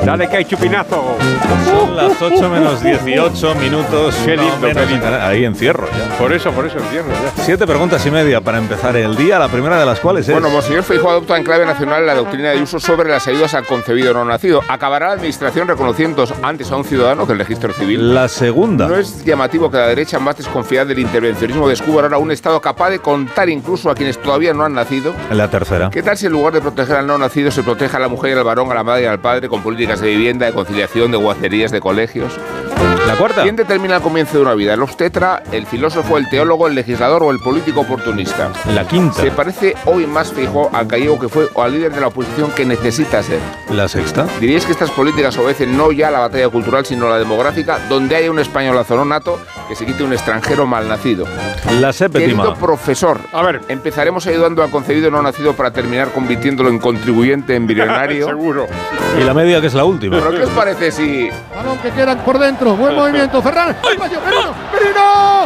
Dale que hay chupinazo. Son las 8 menos 18 minutos. Qué lindo, menos, qué lindo. Ahí encierro ya. Por eso encierro ya. 7 preguntas y media para empezar el día, la primera de las cuales es... Bueno, Monseñor Feijóo adopta en clave nacional la doctrina de uso sobre las ayudas al concebido no nacido. ¿Acabará la administración reconociendo antes a un ciudadano que el registro civil? La segunda. ¿No es llamativo que la derecha, más desconfiada del intervencionismo, descubra ahora un Estado capaz de contar incluso a quienes todavía no han nacido? La tercera. ¿Qué tal si en lugar de proteger al no nacido se protege a la mujer y al varón, a la madre y al padre, con políticas de vivienda, de conciliación, de guarderías, de colegios? La cuarta. ¿Quién determina el comienzo de una vida? ¿El obstetra, el filósofo, el teólogo, el legislador o el político oportunista? La quinta. ¿Se parece hoy más Feijóo al gallego que fue o al líder de la oposición que necesita ser? La sexta. ¿Diríais que estas políticas obedecen no ya a la batalla cultural, sino a la demográfica, donde haya un españolazo no nato que se quite un extranjero mal nacido? La séptima. Querido profesor, A ver. empezaremos ayudando al concebido no nacido para terminar convirtiéndolo en contribuyente embrionario. Seguro. Y la media, que es la última. ¿Pero qué os parece si... Balón que quedan por dentro. Buen movimiento. Ferran. Espacio. Merino. ¡Merino!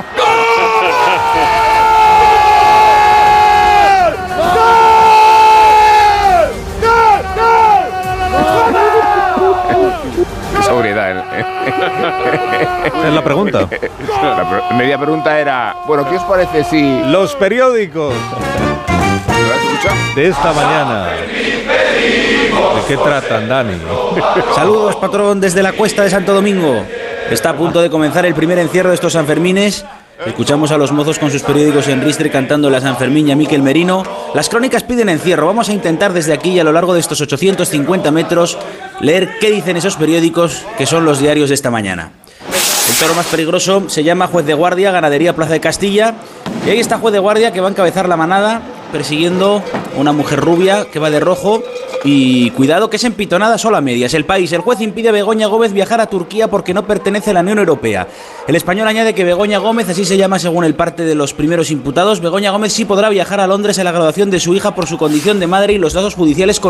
Qué sobriedad, ¿eh? Esa es la pregunta. La media pregunta era... Bueno, ¿qué os parece si... Los periódicos ¿Lo has escuchado? de esta mañana. ¿De qué tratan, Dani? Saludos, patrón, desde la Cuesta de Santo Domingo. Está a punto de comenzar el primer encierro de estos Sanfermines. Escuchamos a los mozos con sus periódicos en ristre cantando la Sanfermín y a Miquel Merino. Las crónicas piden encierro. Vamos a intentar desde aquí y a lo largo de estos 850 metros leer qué dicen esos periódicos que son los diarios de esta mañana. El toro más peligroso se llama Juez de Guardia, Ganadería Plaza de Castilla. Y ahí está Juez de Guardia, que va a encabezar la manada persiguiendo a una mujer rubia que va de rojo. Y cuidado, que es empitonada solo a medias. El País: el juez impide a Begoña Gómez viajar a Turquía porque no pertenece a la Unión Europea. El Español añade que Begoña Gómez, así se llama según el parte de los primeros imputados, Begoña Gómez sí podrá viajar a Londres a la graduación de su hija por su condición de madre y los datos judiciales